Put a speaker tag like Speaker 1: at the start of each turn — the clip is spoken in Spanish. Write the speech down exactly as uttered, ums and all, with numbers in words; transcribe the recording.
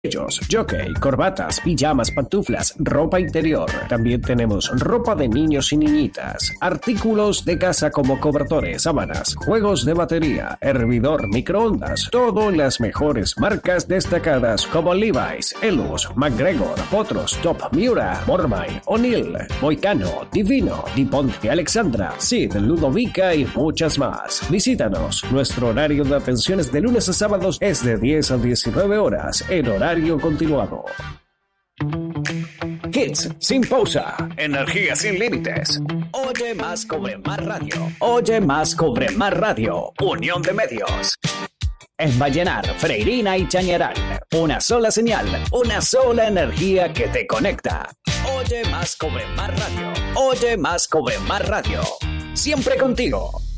Speaker 1: jockey, corbatas, pijamas, pantuflas, ropa interior. También tenemos ropa de niños y niñitas, artículos de casa como cobertores, sábanas, juegos de batería, hervidor, microondas, todo en las mejores marcas destacadas como Levi's, Elus, McGregor, Potros, Top, Miura, Mormai, O'Neill, Moicano, Divino, DuPont, Alexandra, Sid, Ludovica y muchas más. Visítanos. Nuestro horario de atenciones de lunes a sábados es de diez a diecinueve horas en horario continuado. Hits sin pausa, energía sin límites. Oye más, cobre más radio. Oye más, cobre más radio. Unión de medios. En Vallenar, Freirina y Chañaral. Una sola señal, una sola energía que te conecta. Oye más, cobre más radio. Oye más, cobre más radio. Siempre contigo.